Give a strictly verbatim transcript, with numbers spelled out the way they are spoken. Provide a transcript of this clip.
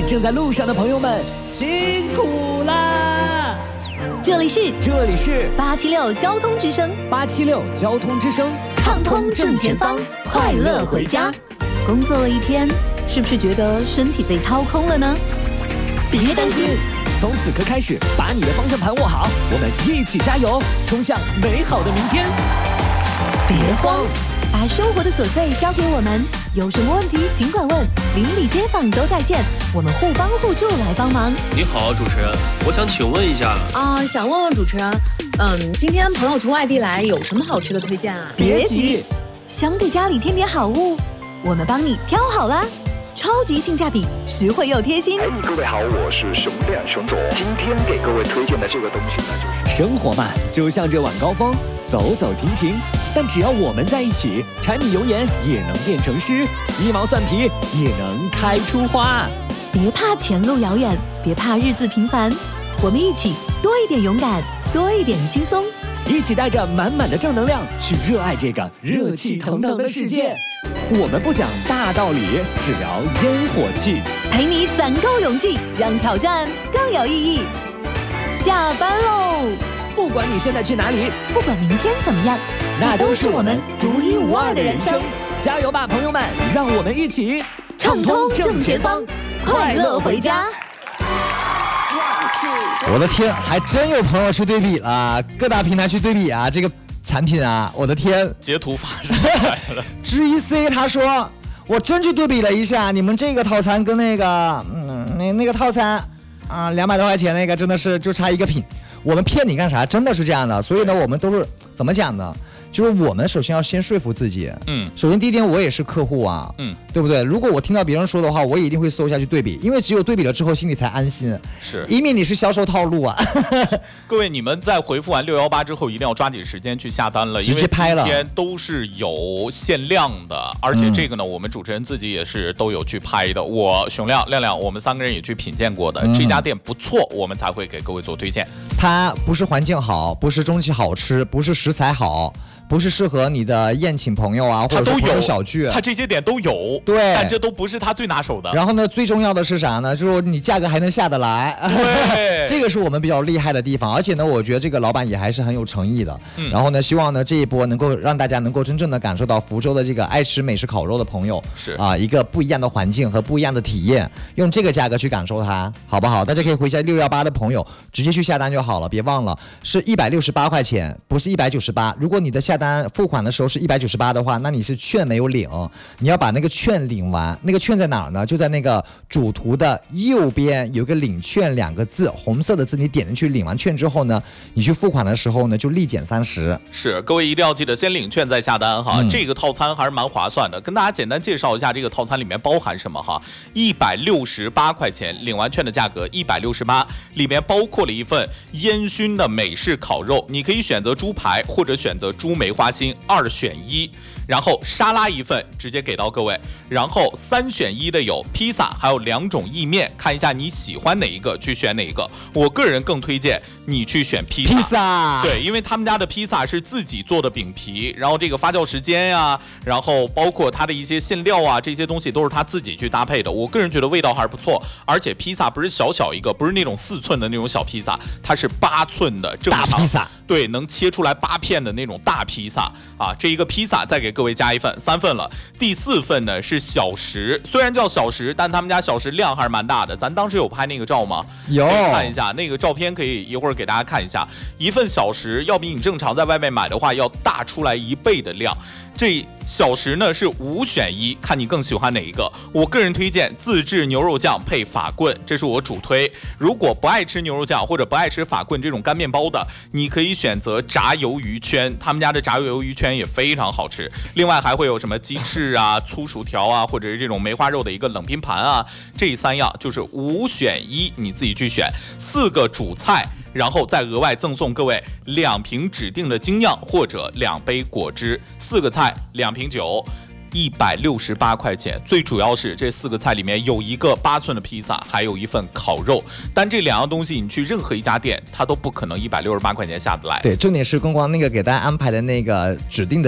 正在路上的朋友们，辛苦啦！ 这里是这里是八七六交通之声， 八七六交通之声， 畅通正前方，快乐回家。工作了一天，是不是觉得身体被掏空了呢？别担心， 从此刻开始，把你的方向盘握好，我们一起加油，冲向美好的明天。 别慌，把生活的琐碎交给我们，有什么问题尽管问，邻里街坊都在线，我们互帮互助来帮忙。 你好，主持人，我想请问一下啊，想问问主持人，嗯，今天朋友从外地来，有什么好吃的推荐啊？ 别急，想给家里添点好物，我们帮你挑好啦。超级性价比，实惠又贴心。 哎，各位好，我是熊亮熊总。今天给各位推荐的这个东西呢，就是生活嘛，就像这晚高峰，走走停停。但只要我们在一起，柴米油盐也能变成诗，鸡毛蒜皮也能开出花。 别怕前路遥远，别怕日子平凡，我们一起多一点勇敢，多一点轻松， 一起带着满满的正能量去热爱这个热气腾腾的世界。我们不讲大道理，只聊烟火气， 陪你攒够勇气，让挑战更有意义。下班喽！ 不管你现在去哪里， 不管明天怎么样， 那都是我们独一无二的人生。加油吧，朋友们！让我们一起畅通正前方，快乐回家。 我的天，还真有朋友去对比了，各大平台去对比啊，这个产品啊，我的天， 截图发上来了。 G C 他说，我真去对比了一下，你们这个套餐跟那个，嗯，那那个套餐啊，两百多块钱那个真的是就差一个品。我们骗你干啥？真的是这样的，所以呢，我们都是怎么讲呢？就是我们首先要先说服自己，嗯，首先第一点，我也是客户啊，嗯，对不对？如果我听到别人说的话，我也一定会搜一下去对比，因为只有对比了之后，心里才安心。 是， 以免你是销售套路啊。 各位，你们在回复完六一八之后，一定要抓紧时间去下单了， 直接拍了， 因为今天都是有限量的，而且这个呢，我们主持人自己也是都有去拍的。我熊亮、亮亮，我们三个人也去品鉴过的，嗯、这家店不错，我们才会给各位做推荐。 它不是环境好，不是东西好吃，不是食材好。不是适合你的宴请朋友啊，或者是朋友小聚， 它这些点都有， 对， 但这都不是它最拿手的。 然后呢，最重要的是啥呢？就是你价格还能下得来， 对， 这个是我们比较厉害的地方。而且呢，我觉得这个老板也还是很有诚意的。嗯、然后呢，希望呢这一波能够让大家能够真正的感受到福州的这个爱吃美食烤肉的朋友是啊、呃、一个不一样的环境和不一样的体验，用这个价格去感受它，好不好？大家可以回一下六一八的朋友直接去下单就好了，别忘了是一百六十八块钱，不是一百九十八。如果你的下单付款的时候是一百九十八的话，那你是券没有领，你要把那个券领完。那个券在哪儿呢？就在那个主图的右边有个领券两个字，红色的字，你点进去领完券之后呢，你去付款的时候呢就立减三十。 是，各位一定要记得先领券再下单哈、嗯，这个套餐还是蛮划算的。跟大家简单介绍一下这个套餐里面包含什么哈，一百六十八块钱领完券的价格一百六十八，里面包括了一份烟熏的美式烤肉，你可以选择猪排或者选择猪梅花心，二选一，然后沙拉一份直接给到各位，然后三选一的有披萨，还有两种意面，看一下你喜欢哪一个去选哪一个。我个人更推荐你去选披萨， 披萨对，因为他们家的披萨是自己做的饼皮，然后这个发酵时间呀、啊，然后包括它的一些馅料啊，这些东西都是他自己去搭配的。我个人觉得味道还是不错，而且披萨不是小小一个，不是那种四寸的那种小披萨，它是八寸的正常大披萨， 对，能切出来八片的那种大披萨啊。这一个披萨再给各位加一份，三份了。第四份呢是小食，虽然叫小食，但他们家小食量还是蛮大的。咱当时有拍那个照吗？ 有， 看一下那个照片，可以一会儿给大家看一下。一份小食要比你正常在外面买的话要大出来一倍的量。这小食呢是五选一，看你更喜欢哪一个。我个人推荐自制牛肉酱配法棍，这是我主推。如果不爱吃牛肉酱或者不爱吃法棍这种干面包的，你可以选择炸鱿鱼圈，他们家的炸鱿鱼圈也非常好吃。另外还会有什么鸡翅啊、粗薯条啊，或者是这种梅花肉的一个冷拼盘啊，这三样就是五选一，你自己去选。四个主菜，然后再额外赠送各位两瓶指定的精酿或者两杯果汁，四个菜两瓶酒，一百六十八块钱。最主要是这四个菜里面有一个八寸的披萨，还有一份烤肉。但这两样东西你去任何一家店，它都不可能一百六十八块钱下得来。 对，重点是光光那个给大家安排的那个指定的